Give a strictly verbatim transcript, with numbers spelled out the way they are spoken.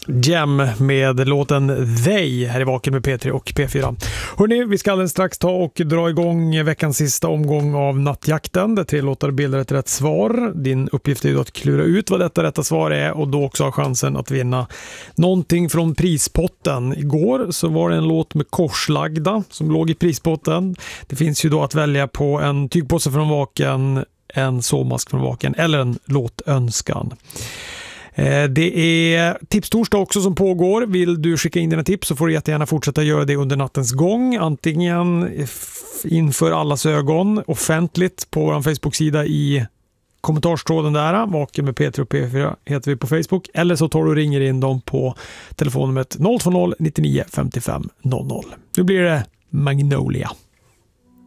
Gem med låten They här i Vaken med P tre och P fyra. Hörrni, vi ska alldeles strax ta och dra igång veckans sista omgång av Nattjakten. Det tre låtar bildar ett rätt svar. Din uppgift är ju att klura ut vad detta rätta svar är och då också ha chansen att vinna någonting från prispotten. Igår så var det en låt med korslagda som låg i prispotten. Det finns ju då att välja på en tygpåse från Vaken, en sovmask från Vaken eller en låtönskan. Det är tipstorsdag också som pågår. Vill du skicka in dina tips så får du jättegärna fortsätta göra det under nattens gång. Antingen inför allas ögon, offentligt på vår Facebook-sida i kommentarstråden där. Vaken med P tre och P fyra heter vi på Facebook. Eller så tar du och ringer in dem på telefonnumret noll två noll nittionio femtiofem noll noll. Nu blir det Magnolia.